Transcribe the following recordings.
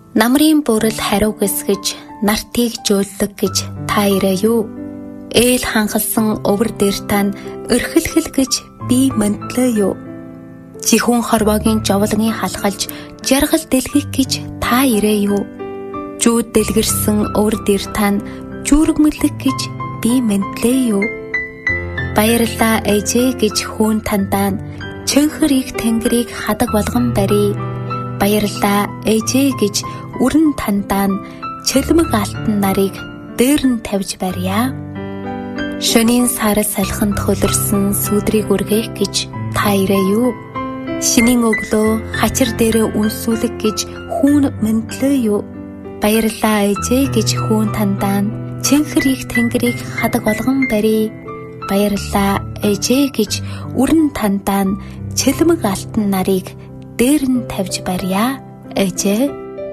Намрын бүрэл хариу гэсгэж нартыг жөөлдөг гэж та ирээ юу? Ээл ханхалсан өвөр дээр тань өрхөлхөл гэж би мөндлөө юу? Жихүүн хорвоогийн жовлонгийн халахалж жаргал дэлгэх гэж та ирээ юу? Жүүд дэлгэрсэн өвөр дээр тань жүүргмэлэх гэж би мөндлөө юу? Баярлалаа ээжээ гэж хүүн тандаа чөнхөр их тэнгэрийг хадаг болгон барий. Баярлалаа ээжээ гэж үрэн тандаа чөлмөг алтан нарыг дээр нь тавьж барья. Шөнийн сар салхинд хөлөрсөн сүдрийг үргэх гэж та ирээ юу? Шинийн өглөө хачир дээрээ үнсүүлэх гэж хүүн мөндлөө юу? Баярлалаа ээжээ гэж хүүн тандаа чөнхөр их тэнгэрийг хадаг болгон барий. Баярлалаа ээжээ гэж үрэн тандаа чөлмөг алтан нарыг дээр нь тавьж барья. Ээжээ.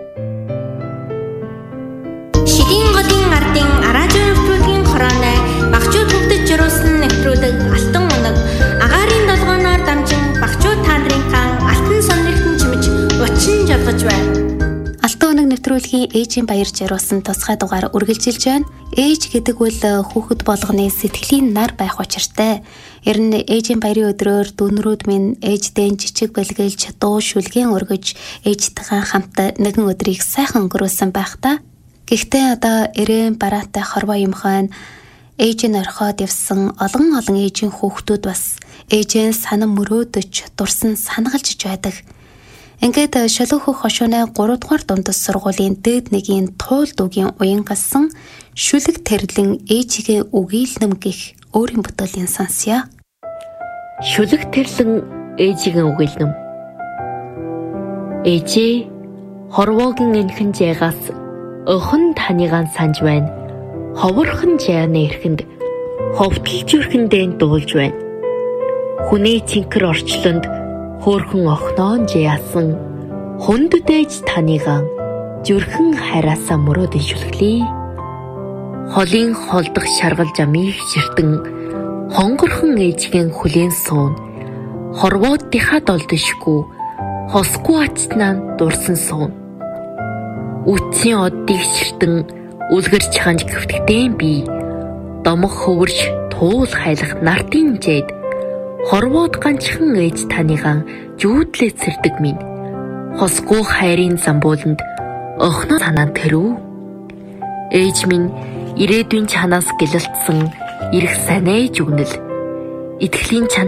Шидийн голын ардын араажын нэвтрүүлгийн хорооны багчууд хөгдөж жируулсан нэвтрүүлэг алтан унаг агаарын долгооноор дамжин багчууд та нарын хаан алтан сонирхтон чимж учин жолгож байна. Алтан унаг нэвтрүүлгийн ээжийн баяр жируулсан тусгай дугаар үргэлжилж байна. Ээж гэдэг үл хүүхэд болгоны сэтгэлийн нар байх учиртай. Ер нь ээжийн баярын өдрөөр дүүнрүүд минь ээждээ жижиг бэлгэлж дуу шүлгэн өргөж ээжтэйгээ хамт нэгэн өдрийг сайхан өнгөрүүлсэн байх та. Гэхдээ одоо эрээн бараатай хорвоо юмхайн ээж нь орхиод явсан олон ээжийн хүүхдүүд бас ээжээ санан мөрөөдөж дурсан санагалж байдаг. Ингээд шолоохөх хошууны 3 дугаар дундас сургуулийн дээд нэгийн туул дүүгийн уян галсан шүлэг тэрлэн ээжигээ үгийлнэм гэх өөрийн бүтээлийн сонсё. Шүлэг тэрлэн ээжигээ үгийлнэм. Ээжээ хорвоогийн энхэн жайгаас охин таныгаан санж байна. Ховорхон жааны эрхэнд ховтолж өрхөндөө дуулж байна. Хүний цэнхэр орчлонд хөөрхөн охноон жаасан хүнддэж таныгаан зүрхэн хайраасаа мөрөөдөн шүлглээ. Холын холдох шаргал жамыг ширтэн хонгорхон ээжигийн хүлээн суун хорвоодынхаа долдошгүй хосгүй ачтнаа дурсан суун. Үтсийн оддыг ширтэн үлгэрч ханж гүвтгдэн би домох хөвөрж туул хайлах нартын жээд хорвоод ганчхан ээж таныгаан жүүдлээ цэрдэг минь хосгүй хайрын замбууланд охноо санаа тэрв. Ээж минь ирээдүйн чанаас гэлэлтсэн ирэх сайн ээж өгнөл итгэлийн чан